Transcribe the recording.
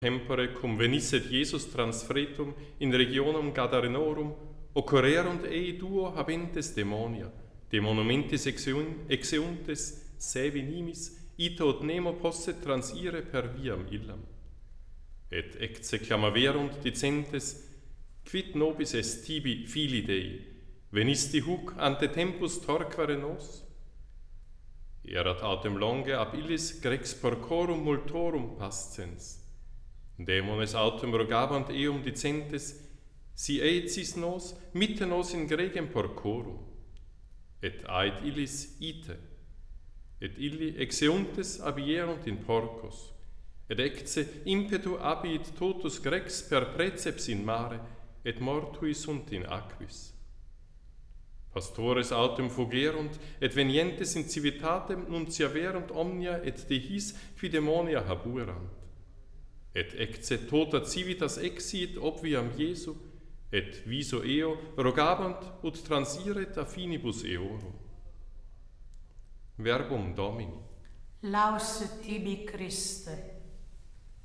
tempore cum venisset Jesus transfretum in regionum Gadarenorum, occorrerunt ei duo habentes demonia, demonum mentis exeuntes, saevi nimis, ita ut nemo posset transire per viam illam. Et ecce clamaverunt dicentes, quid nobis est tibi fili Dei, venisti huc ante tempus torquere nos? Erat autem longe ab illis grex porcorum multorum pascens. Demones autem rogabant eum dicentes, si ecis nos, mitte nos in gregem porcorum. Et ait illis ite. Et illi exeuntes abierunt in porcos. Et ecce impetu abiit totus grex per preceps in mare, et mortui sunt in aquis. Pastores autem fugerunt, et venientes in civitatem nunciaverunt omnia et de his qui demonia habuerant. Et ecce tota civitas exit obviam Jesu, et viso eo rogabant ut transiret a finibus eorum. Verbum Domini. Laus tibi Christe.